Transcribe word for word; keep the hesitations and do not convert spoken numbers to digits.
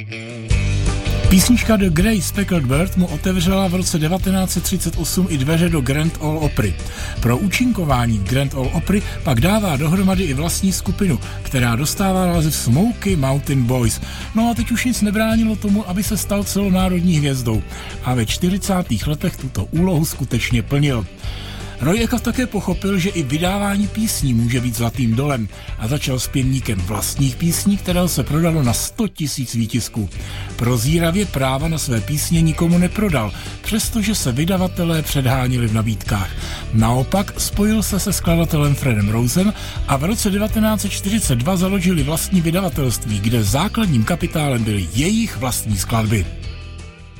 Písnička The Grey Speckled Bird mu otevřela v roce devatenáct set třicet osm i dveře do Grand Ole Opry. Pro účinkování v Grand Ole Opry pak dává dohromady i vlastní skupinu, která dostává název Smoky Mountain Boys. No a teď už nic nebránilo tomu, aby se stal celonárodní hvězdou. A ve čtyřicátých letech tuto úlohu skutečně plnil. Roy Acuff také pochopil, že i vydávání písní může být zlatým dolem a začal zpěvníkem vlastních písní, kterého se prodalo na sto tisíc výtisků. Prozíravě práva na své písně nikomu neprodal, přestože se vydavatelé předhánili v nabídkách. Naopak spojil se se skladatelem Fredem Rosem a v roce devatenáct set čtyřicet dva založili vlastní vydavatelství, kde základním kapitálem byly jejich vlastní skladby.